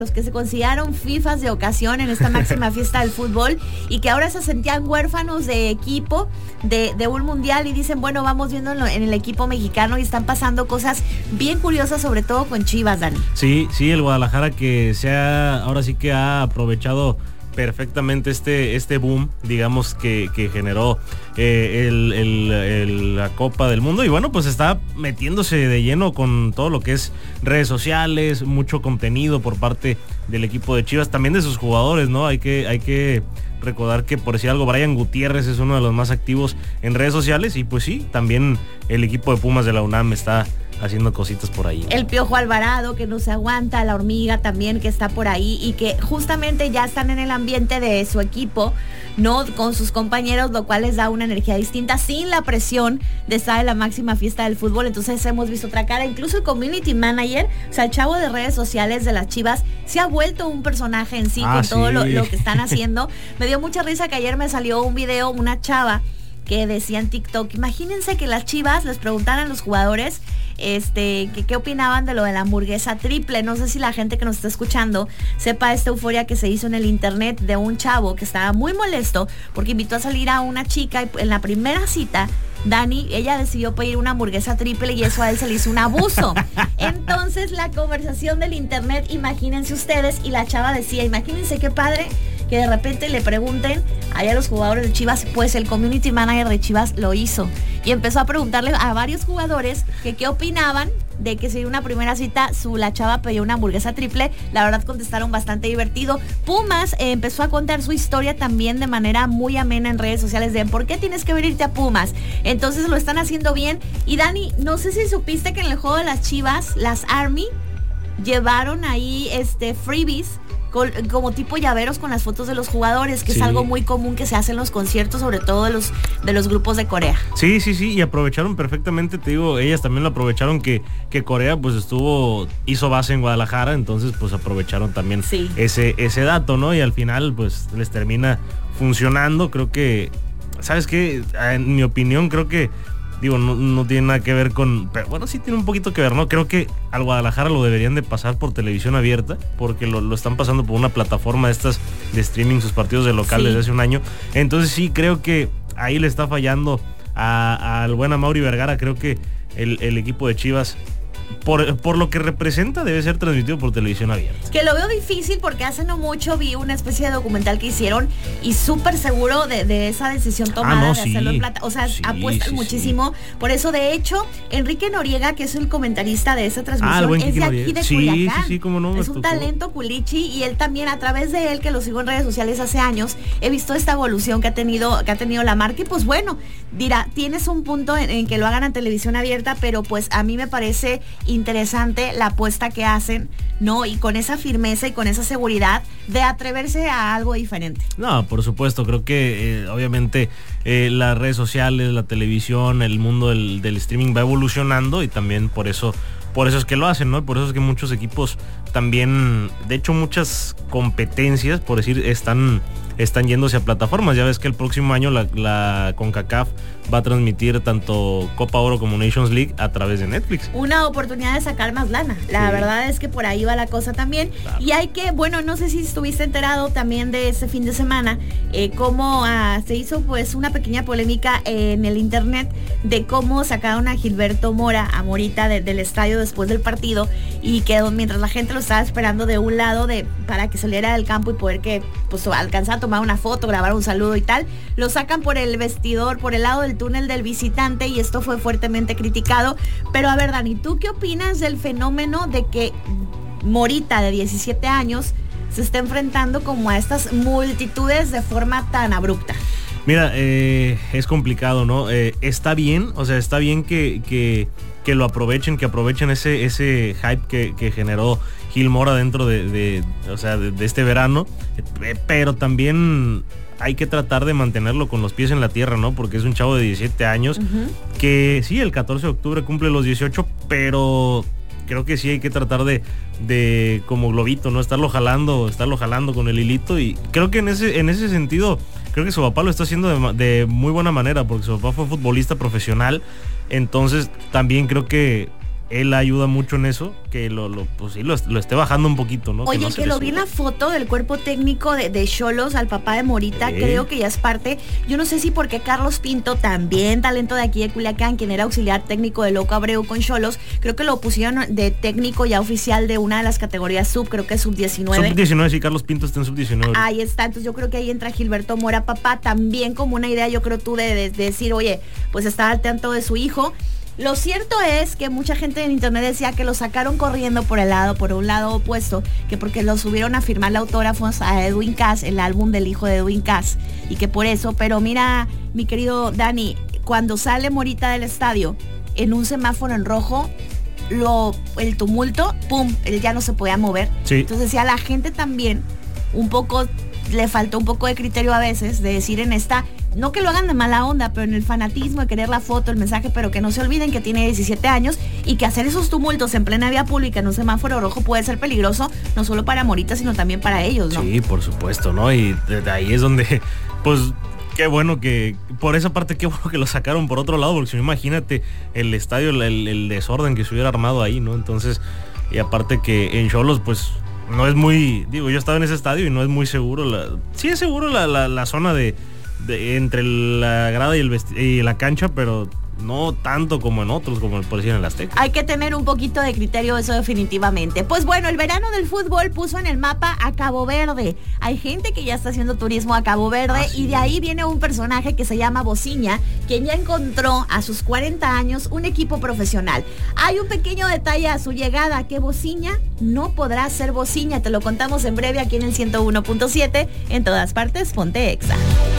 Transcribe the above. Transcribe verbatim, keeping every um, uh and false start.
los que se consideraron fifas de ocasión en esta máxima fiesta del fútbol y que ahora se sentían huérfanos de equipo de, de un mundial y dicen, bueno, vamos viendo en el equipo mexicano y están pasando cosas bien curiosas, sobre todo con Chivas, Dani. Sí, sí, el Guadalajara que se ha, ahora sí que ha aprovechado perfectamente este, este boom, digamos, que, que generó eh, el, el, el, la Copa del Mundo, y bueno, pues está metiéndose de lleno con todo lo que es redes sociales, mucho contenido por parte del equipo de Chivas, también de sus jugadores, ¿no? Hay que, hay que recordar que, por decir algo, Brian Gutiérrez es uno de los más activos en redes sociales, y pues sí, también el equipo de Pumas de la UNAM está haciendo cositas por ahí. El Piojo Alvarado, que no se aguanta, la Hormiga también, que está por ahí y que justamente ya están en el ambiente de su equipo, ¿no? Con sus compañeros, lo cual les da una energía distinta, sin la presión de estar en la máxima fiesta del fútbol. Entonces hemos visto otra cara, incluso el community manager, o sea, el chavo de redes sociales de las Chivas, se ha vuelto un personaje en sí, ah, con sí. todo lo, lo que están haciendo. Me dio mucha risa que ayer me salió un video, una chava que decía en TikTok, imagínense que las Chivas les preguntaran a los jugadores este, que qué opinaban de lo de la hamburguesa triple. No sé si la gente que nos está escuchando sepa esta euforia que se hizo en el internet de un chavo que estaba muy molesto porque invitó a salir a una chica y en la primera cita, Dani, ella decidió pedir una hamburguesa triple y eso a él se le hizo un abuso. Entonces la conversación del internet, imagínense ustedes, y la chava decía, imagínense qué padre que de repente le pregunten allá a los jugadores de Chivas, pues el community manager de Chivas lo hizo y empezó a preguntarle a varios jugadores que qué opinaban de que si en una primera cita su la chava pidió una hamburguesa triple. La verdad contestaron bastante divertido. Pumas eh, empezó a contar su historia también de manera muy amena en redes sociales de ¿por qué tienes que venirte a Pumas? Entonces lo están haciendo bien. Y Dani, no sé si supiste que en el juego de las Chivas, las Army llevaron ahí este freebies como tipo llaveros con las fotos de los jugadores, que sí. es algo muy común que se hace en los conciertos, sobre todo de los de los grupos de Corea. Sí, sí, sí, y aprovecharon perfectamente, te digo, ellas también lo aprovecharon que, que Corea pues estuvo, hizo base en Guadalajara, entonces pues aprovecharon también sí. ese, ese dato, ¿no? Y al final pues les termina funcionando. Creo que, ¿sabes qué? En mi opinión, creo que Digo, no, no tiene nada que ver con... Pero bueno, sí tiene un poquito que ver, ¿no? Creo que al Guadalajara lo deberían de pasar por televisión abierta, porque lo, lo están pasando por una plataforma de estas de streaming, sus partidos de local sí. desde hace un año. Entonces sí, creo que ahí le está fallando al buen Amaury Vergara. Creo que el, el equipo de Chivas, Por, por lo que representa, debe ser transmitido por televisión abierta. Que lo veo difícil porque hace no mucho vi una especie de documental que hicieron y súper seguro de, de esa decisión tomada ah, no, de sí. hacerlo en plata. O sea, sí, apuestan sí, muchísimo. Sí. Por eso, de hecho, Enrique Noriega, que es el comentarista de esa transmisión, ah, es de aquí de sí, Culiacán. Sí, sí, cómo no, es un tocó. talento culichi y él también, a través de él, que lo sigo en redes sociales hace años, he visto esta evolución que ha tenido, que ha tenido la marca y pues bueno, dirá, tienes un punto en, en que lo hagan en televisión abierta, pero pues a mí me parece interesante la apuesta que hacen, ¿no? Y con esa firmeza y con esa seguridad de atreverse a algo diferente. No, por supuesto, creo que eh, obviamente eh, las redes sociales, la televisión, el mundo del, del streaming va evolucionando y también por eso, por eso es que lo hacen, ¿no? Por eso es que muchos equipos también, de hecho muchas competencias, por decir, están, están yéndose a plataformas. Ya ves que el próximo año la, la CONCACAF va a transmitir tanto Copa Oro como Nations League a través de Netflix. Una oportunidad de sacar más lana. La sí. verdad es que por ahí va la cosa también. Claro. Y hay que, bueno, no sé si estuviste enterado también de ese fin de semana, eh, cómo ah, se hizo pues una pequeña polémica en el internet de cómo sacaron a Gilberto Mora, a Morita, de, del estadio después del partido y que mientras la gente lo estaba esperando de un lado de para que saliera del campo y poder que pues alcanzar a tomar una foto, grabar un saludo y tal, lo sacan por el vestidor, por el lado del túnel del visitante y esto fue fuertemente criticado. Pero a ver, Dani, ¿tú qué opinas del fenómeno de que Morita, de diecisiete años, se está enfrentando como a estas multitudes de forma tan abrupta? Mira, eh, es complicado, ¿no? Eh, está bien, o sea, está bien que, que, que lo aprovechen, que aprovechen ese, ese hype que, que generó Gil Mora dentro de, de, o sea, de, de este verano, eh, pero también hay que tratar de mantenerlo con los pies en la tierra, ¿no? Porque es un chavo de diecisiete años, uh-huh. que sí, el catorce de octubre cumple los dieciocho, pero creo que sí hay que tratar de, de como globito, ¿no? Estarlo jalando, estarlo jalando con el hilito y creo que en ese, en ese sentido, creo que su papá lo está haciendo de, de muy buena manera porque su papá fue futbolista profesional, entonces también creo que él ayuda mucho en eso, que lo, lo pues sí, lo, lo esté bajando un poquito, ¿no? Oye, que, no que lo vi en la foto del cuerpo técnico de Xolos, al papá de Morita, ¿Eh? creo que ya es parte, yo no sé si porque Carlos Pinto, también talento de aquí de Culiacán, quien era auxiliar técnico de Loco Abreu con Xolos, creo que lo pusieron de técnico ya oficial de una de las categorías sub, creo que es sub diecinueve. sub diecinueve, sí, Carlos Pinto está en sub diecinueve. Ahí está, entonces yo creo que ahí entra Gilberto Mora, papá, también como una idea, yo creo tú, de, de, de decir, oye, pues está al tanto de su hijo. Lo cierto es que mucha gente en internet decía que lo sacaron corriendo por el lado, por un lado opuesto, que porque lo subieron a firmarle autógrafos a Edwin Cass, el álbum del hijo de Edwin Cass, y que por eso, pero mira, mi querido Dani, cuando sale Morita del estadio, en un semáforo en rojo, lo, el tumulto, pum, él ya no se podía mover. Sí. Entonces decía, la gente también, un poco, le faltó un poco de criterio a veces, de decir en esta, no que lo hagan de mala onda, pero en el fanatismo de querer la foto, el mensaje, pero que no se olviden que tiene diecisiete años y que hacer esos tumultos en plena vía pública en un semáforo rojo puede ser peligroso, no solo para Morita, sino también para ellos, ¿no? Sí, por supuesto, ¿no? Y de ahí es donde, pues, qué bueno que, por esa parte, qué bueno que lo sacaron por otro lado, porque si no, imagínate el estadio, el, el desorden que se hubiera armado ahí, ¿no? Entonces, y aparte que en Xolos, pues, no es muy, digo, yo estaba en ese estadio y no es muy seguro, la, sí es seguro la, la, la zona de, de entre la grada y, el vesti- y la cancha, pero no tanto como en otros, como por decir en el Azteca. Hay que tener un poquito de criterio, eso definitivamente. Pues bueno, el verano del fútbol puso en el mapa a Cabo Verde. Hay gente que ya está haciendo turismo a Cabo Verde, ah, sí. Y de ahí viene un personaje que se llama Bociña, quien ya encontró a sus cuarenta años un equipo profesional. Hay un pequeño detalle a su llegada, que Bociña no podrá ser Bociña. Te lo contamos en breve aquí en el ciento uno punto siete, en todas partes, ponte Exa.